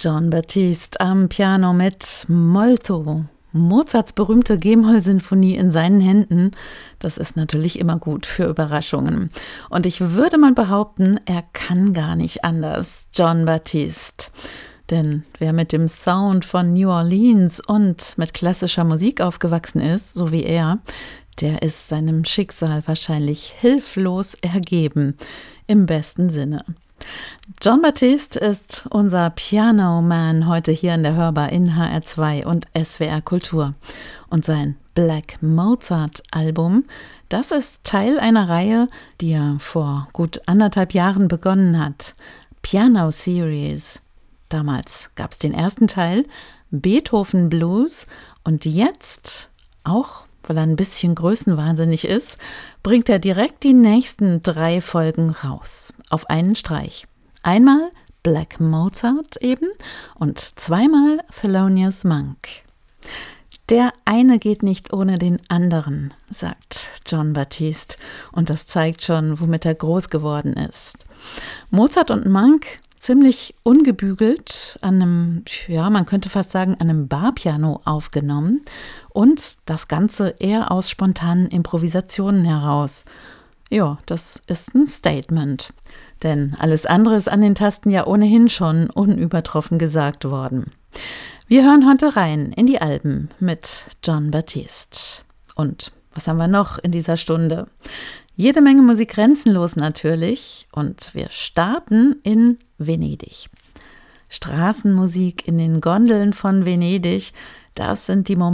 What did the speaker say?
Jon Batiste am Piano mit Molto. Mozarts berühmte G-Moll-Sinfonie in seinen Händen, das ist natürlich immer gut für Überraschungen. Und ich würde mal behaupten, er kann gar nicht anders, Jon Batiste. Denn wer mit dem Sound von New Orleans und mit klassischer Musik aufgewachsen ist, so wie er, der ist seinem Schicksal wahrscheinlich hilflos ergeben, im besten Sinne. Jon Batiste ist unser Piano-Man heute hier in der Hörbar in HR2 und SWR Kultur. Und sein Black Mozart-Album, das ist Teil einer Reihe, die er vor gut 1,5 Jahren begonnen hat. Piano Series. Damals gab es den ersten Teil, Beethoven Blues, und jetzt, auch weil er ein bisschen größenwahnsinnig ist, bringt er direkt die nächsten 3 Folgen raus, auf einen Streich. Einmal Black Mozart eben und zweimal Thelonious Monk. Der eine geht nicht ohne den anderen, sagt Jon Batiste, und das zeigt schon, womit er groß geworden ist. Mozart und Monk ziemlich ungebügelt an einem, ja, man könnte fast sagen, an einem Barpiano aufgenommen und das Ganze eher aus spontanen Improvisationen heraus. Ja, das ist ein Statement, denn alles andere ist an den Tasten ja ohnehin schon unübertroffen gesagt worden. Wir hören heute rein in die Alben mit Jon Batiste. Und was haben wir noch in dieser Stunde? Jede Menge Musik grenzenlos natürlich, und wir starten in Venedig. Straßenmusik in den Gondeln von Venedig, das sind die Momente,